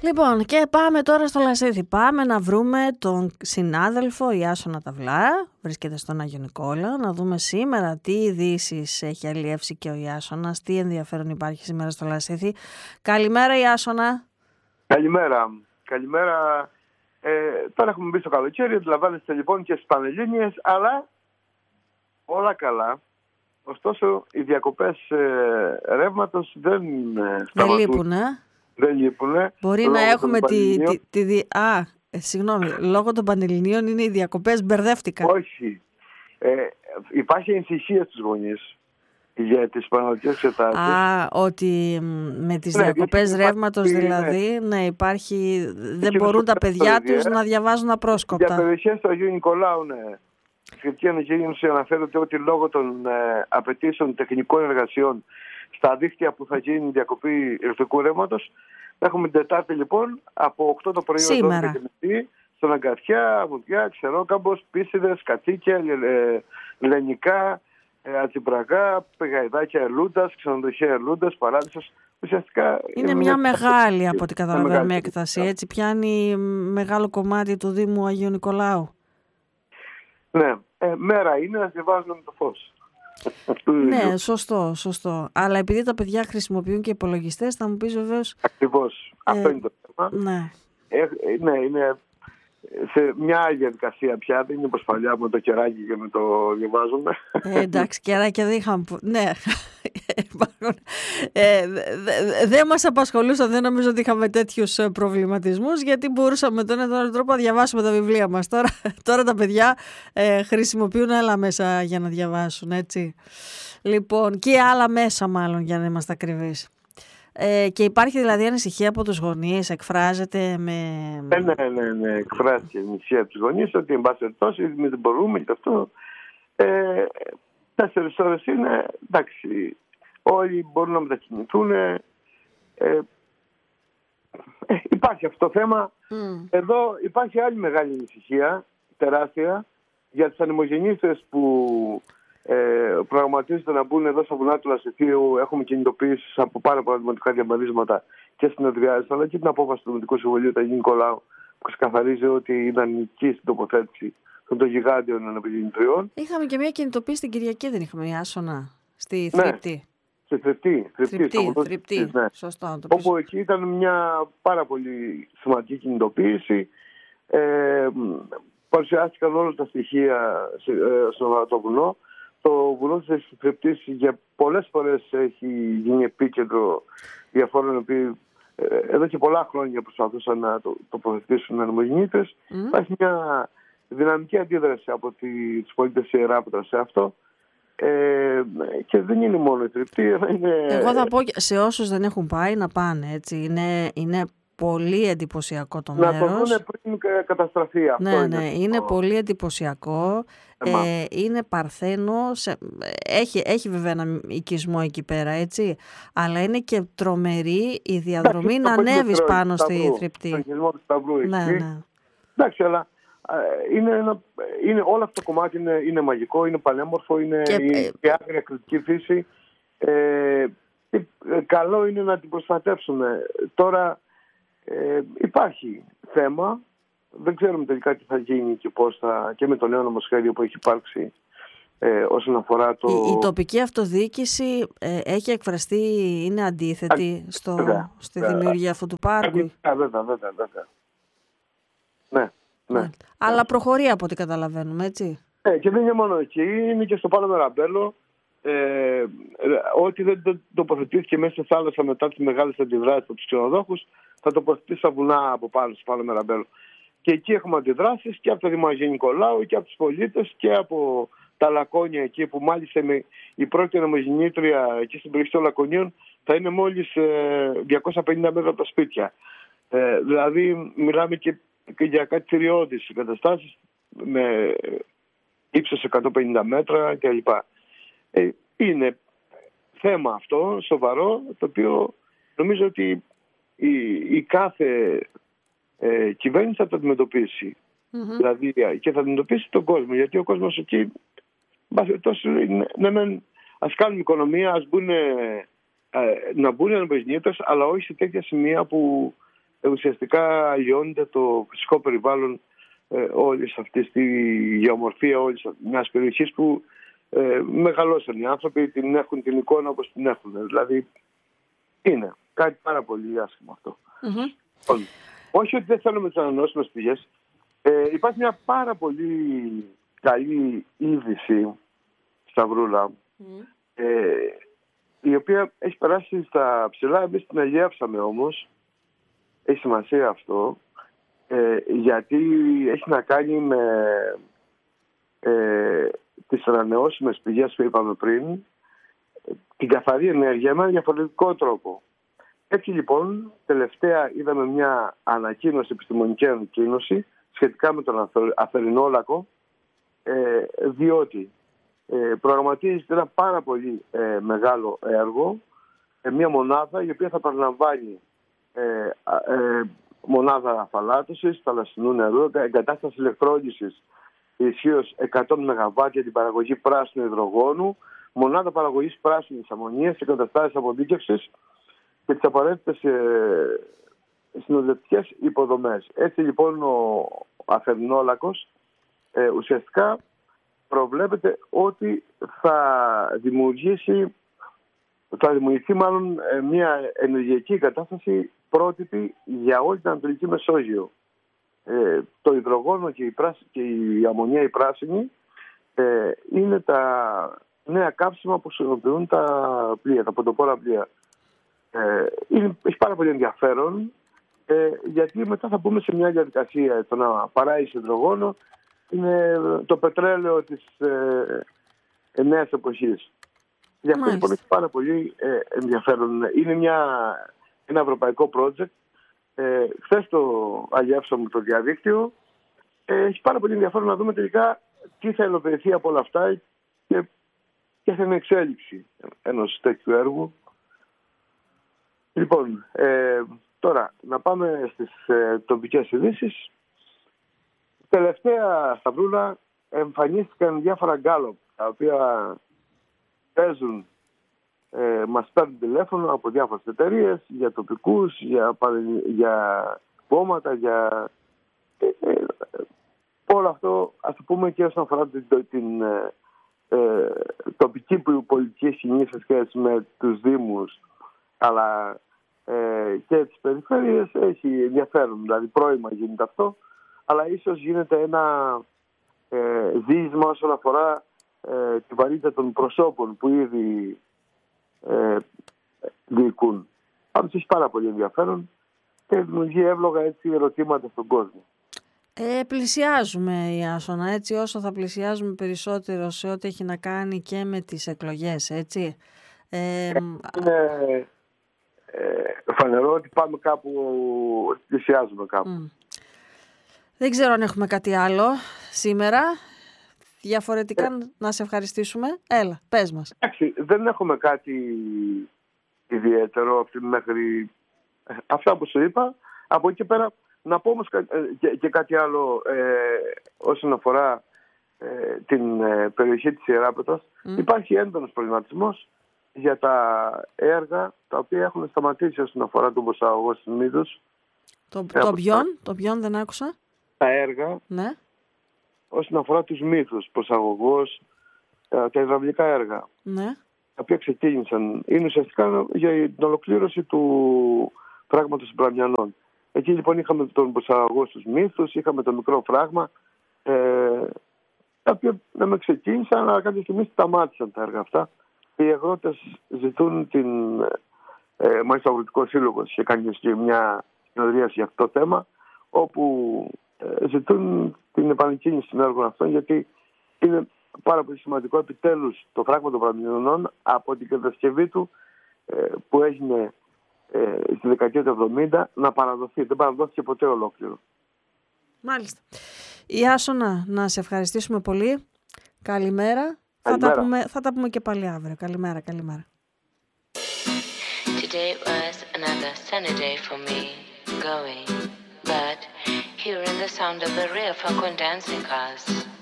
Λοιπόν, και πάμε τώρα στο Λασίθι. Πάμε να βρούμε τον συνάδελφο Ιάσονα Ταυλά. Βρίσκεται στον Άγιο Νικόλαο. Να δούμε σήμερα τι ειδήσεις έχει αλλιεύσει και ο Ιάσονας. Τι ενδιαφέρον υπάρχει σήμερα στο Λασίθι. Καλημέρα, Ιάσονα. Καλημέρα. Καλημέρα. Τώρα έχουμε μπει στο καλοκαίρι. Αντιλαμβάνεστε λοιπόν και στις Πανελλήνιες, αλλά όλα καλά. Ωστόσο, οι διακοπές ρεύματος δεν λείπουν, Δεν λείπουνε. Μπορεί να έχουμε συγγνώμη, λόγω των Πανελληνίων είναι οι διακοπές, μπερδεύτηκα. Όχι. Υπάρχει ενσυχία στους γονείς για τις πανελληνικές εξετάσεις. Ότι με τις διακοπές ρεύματος δηλαδή, υπάρχει, δεν μπορούν τα παιδιά τους να διαβάζουν απρόσκοπτα. Για περιοχές του Αγίου Νικολάου, ναι. Η σχετική ανακοίνωση αναφέρεται ότι λόγω των απαιτήσεων τεχνικών εργασιών στα δίκτυα που θα γίνει διακοπή ηλεκτρικού ρεύματος, έχουμε την Τετάρτη λοιπόν από 8 το πρωί σήμερα στον Αγκαθιά, Βουδιά, Ξερόκαμπος, Πίσιδες, Κατσίκια, Λενικά, Ατσιμπραγά, Πεγαϊδάκια Ελούντας, Ξενοδοχεία Ελούντας, Παράδεισος. Ουσιαστικά είναι μια μεγάλη, από ό,τι καταλαβαίνουμε, έκταση. Έτσι πιάνει μεγάλο κομμάτι του Δήμου Αγίου Νικολάου. Ναι, μέρα είναι να διαβάζουν με το φως. Ναι, σωστό. Αλλά επειδή τα παιδιά χρησιμοποιούν και υπολογιστές, θα μου πεις βεβαίως. Ακριβώς. Αυτό είναι το θέμα. Ναι. Ναι, είναι σε μια άλλη διαδικασία πια. Δεν είναι όπως παλιά με το κεράκι και με το διαβάζουμε. Εντάξει, κεράκια δεν είχαμε. Ναι. Δεν μας απασχολούσαν, δεν νομίζω ότι είχαμε τέτοιους προβληματισμούς, γιατί μπορούσαμε με τον ένα τον άλλο τρόπο να διαβάσουμε τα βιβλία μας. Τώρα τα παιδιά χρησιμοποιούν άλλα μέσα για να διαβάσουν, έτσι. Λοιπόν, και άλλα μέσα μάλλον, για να είμαστε ακριβείς. Και υπάρχει δηλαδή ανησυχία από τους γονείς, εκφράζεται με... Ναι, εκφράζεται η ανησυχία από τους γονείς, ότι εν πάση περιπτώσει εμείς δεν μπορούμε και αυτό. 4 ώρες είναι, εντάξει, όλοι μπορούν να μετακινηθούν. Υπάρχει αυτό το θέμα. Εδώ υπάρχει άλλη μεγάλη ανησυχία, τεράστια, για τις ανεμογεννήτρες που προγραμματίζονται να μπουν εδώ στα βουνά του Λασιθίου. Έχουμε κινητοποιήσεις από πάρα πολλά δημοτικά διαμερίσματα και στην Αδριάζη, αλλά και την απόφαση του Δημοτικού Συμβουλίου του Αγίου Νικολάου, που ξεκαθαρίζει ότι ήταν εκεί στην τοποθέτηση των γιγάντιων ανεμογεννητριών. Είχαμε και μια κινητοποίηση την Κυριακή, δεν είχαμε, Ιάσονα, στη Θρύπτη. Στη Θρύπτη. Ναι. Σωστό, να το πεις. Όπου εκεί ήταν μια πάρα πολύ σημαντική κινητοποίηση. Παρουσιάστηκαν όλα τα στοιχεία στο βουνό. Το βουνό της Θρυπτής για πολλές φορές έχει γίνει επίκεντρο διαφόρων οποίοι εδώ και πολλά χρόνια προσπαθούσαν να τοποθετήσουν ανεμογεννήτρες. Υπάρχει μια δυναμική αντίδραση από τις πολίτες Ιεράπετρα σε αυτό. Και δεν είναι μόνο η Θρυπτή. Εγώ θα πω σε όσους δεν έχουν πάει να πάνε, έτσι. Είναι πολύ εντυπωσιακό το μέρος. Να το δουν πριν καταστραφεί αυτό. Ναι, είναι πολύ εντυπωσιακό. Είναι παρθένο. Έχει βέβαια ένα οικισμό εκεί πέρα, έτσι. Αλλά είναι και τρομερή η διαδρομή να ανέβεις πάνω στη Θρυπτή. Στον οικισμό του Σταυρού εκεί. Ναι. Εντάξει, αλλά όλο αυτό το κομμάτι είναι μαγικό, είναι πανέμορφο, είναι η άγρια κριτική φύση. Καλό είναι να την προστατεύσουμε. Τώρα υπάρχει θέμα, δεν ξέρουμε τελικά τι θα γίνει και πώς και με το νέο νομοσχέδιο που έχει υπάρξει όσον αφορά το... Η τοπική αυτοδιοίκηση έχει εκφραστεί, είναι αντίθετη στη δημιουργία αυτού του πάρκου. Βέβαια. Ναι. Αλλά προχωρεί από ό,τι καταλαβαίνουμε, έτσι. Και δεν είναι μόνο εκεί, είναι και στο Πάλο Μεραμπέλο. Ό,τι δεν τοποθετήθηκε μέσα στη θάλασσα μετά τις μεγάλες αντιδράσεις από τους ξενοδόχους, θα τοποθετήσει στα βουνά από πάνω στο Πάλο Μεραμπέλο. Και εκεί έχουμε αντιδράσεις και από το Δήμο Αγίου Νικολάου και από τους πολίτες και από τα Λακώνια εκεί, που μάλιστα η πρώτη ανεμογεννήτρια εκεί στην περιοχή των Λακωνίων θα είναι μόλις 250 μέτρα από τα σπίτια. Δηλαδή μιλάμε και για κάτι θηριώδεις εγκαταστάσεις με ύψος 150 μέτρα κλπ. Είναι θέμα αυτό σοβαρό, το οποίο νομίζω ότι η κάθε κυβέρνηση θα το αντιμετωπίσει. Δηλαδή και θα αντιμετωπίσει τον κόσμο, γιατί ο κόσμος εκεί ας κάνουμε οικονομία, ας να μπουν ανεμογεννήτρες, αλλά όχι σε τέτοια σημεία που ουσιαστικά αλλοιώνεται το φυσικό περιβάλλον όλης αυτής τη γεωμορφία όλης μιας περιοχής που μεγαλώσαν οι άνθρωποι, την έχουν την εικόνα όπως την έχουν. Δηλαδή είναι κάτι πάρα πολύ άσχημο αυτό. Όχι ότι δεν θέλουμε τις ανανεώσιμες πηγές. Υπάρχει μια πάρα πολύ καλή είδηση, Σταυρούλα, η οποία έχει περάσει στα ψηλά. Εμείς την αλλιεύσαμε όμως. Έχει σημασία αυτό, γιατί έχει να κάνει με τις ανανεώσιμες πηγές που είπαμε πριν, την καθαρή ενέργεια με ένα διαφορετικό τρόπο. Έτσι λοιπόν, τελευταία είδαμε μια ανακοίνωση, επιστημονική ανακοίνωση, σχετικά με τον Αθερινόλακο, διότι προγραμματίζεται ένα πάρα πολύ μεγάλο έργο, μια μονάδα η οποία θα παραλαμβάνει μονάδα αφαλάτωσης, θαλασσινού νερού, εγκατάσταση ηλεκτρόλυσης ισχύως 100 ΜΒ για την παραγωγή πράσινου υδρογόνου, μονάδα παραγωγής πράσινης αμμονίας, εγκαταστάσεις αποδίκευσης και τις απαραίτητες συνοδευτικές υποδομές. Έτσι λοιπόν ο Αθερινόλακος ουσιαστικά προβλέπεται ότι θα δημιουργηθεί μάλλον μια ενεργειακή κατάσταση πρότυπη για όλη την Ανατολική Μεσόγειο. Το υδρογόνο και η αμμονία η πράσινη είναι τα νέα καύσιμα που χρησιμοποιούν τα πλοία, τα ποντοπόρα πλοία. Έχει πάρα πολύ ενδιαφέρον, γιατί μετά θα μπούμε σε μια διαδικασία. Το να παράγει υδρογόνο είναι το πετρέλαιο της νέας εποχής. Γι' αυτό λοιπόν έχει πάρα πολύ ενδιαφέρον. Είναι ένα ευρωπαϊκό project. Χθες το αλλιεύσαμε το διαδίκτυο. Έχει πάρα πολύ ενδιαφέρον να δούμε τελικά τι θα υλοποιηθεί από όλα αυτά και ποια θα είναι η εξέλιξη ενός τέτοιου έργου. Λοιπόν, τώρα να πάμε στις τοπικές ειδήσεις. Τελευταία, Σταυρούλα, εμφανίστηκαν διάφορα γκάλοπ, τα οποία παίζουν, μας παίρνουν τηλέφωνο από διάφορες εταιρείες για τοπικούς, για κόμματα, για όλο αυτό, ας το πούμε, και όσον αφορά την τοπική πολιτική σκηνή σε σχέση με τους δήμους, αλλά και τις περιφέρειες. Έχει ενδιαφέρον, δηλαδή πρώιμα γίνεται αυτό, αλλά ίσως γίνεται ένα δίσμα όσον αφορά τη βαρύτητα των προσώπων που ήδη διοικούν. Πάντως έχει πάρα πολύ ενδιαφέρον και δημιουργεί εύλογα έτσι ερωτήματα στον κόσμο. Πλησιάζουμε, Ιάσονα, έτσι, όσο θα πλησιάζουμε περισσότερο σε ό,τι έχει να κάνει και με τις εκλογές, έτσι. Είναι φανερό ότι πάμε κάπου, πλησιάζουμε κάπου. Δεν ξέρω αν έχουμε κάτι άλλο σήμερα. Διαφορετικά να σε ευχαριστήσουμε. Έλα, πες μας. Εντάξει, δεν έχουμε κάτι ιδιαίτερο μέχρι αυτά που σου είπα. Από εκεί και πέρα να πω όμως και κάτι άλλο όσον αφορά την περιοχή της Ιεράπετρας. Υπάρχει έντονος προβληματισμός για τα έργα τα οποία έχουν σταματήσει όσον αφορά τον προσαγωγό στις Μύδους. Το ποιον δεν άκουσα. Τα έργα, ναι, όσον αφορά τους Μύθους, προσαγωγός, τα υδραυλικά έργα, ναι, τα οποία ξεκίνησαν. Είναι ουσιαστικά για την ολοκλήρωση του φράγματος των Πραμιανών. Εκεί λοιπόν είχαμε τον προσαγωγό στους Μύθους, είχαμε το μικρό φράγμα, τα οποία δεν με ξεκίνησαν, αλλά κάποια στιγμή σταμάτησαν τα έργα αυτά. Οι αγρότες ζητούν μάλιστα ο Αγροτικός Σύλλογος είχε κάνει και μια συνεδρίαση για αυτό το θέμα, όπου ζητούν την επανεκκίνηση των έργων αυτών, γιατί είναι πάρα πολύ σημαντικό επιτέλους το φράγμα των Πραμιανών από την κατασκευή του που έγινε στη δεκαετία του 70 να παραδοθεί. Δεν παραδόθηκε ποτέ ολόκληρο. Μάλιστα. Ιάσονα, να σε ευχαριστήσουμε πολύ. Καλημέρα. Θα τα πούμε και πάλι αύριο. Καλημέρα. Today was another sunny day for me, going, but hearing the sound of the real folk on dancing cars.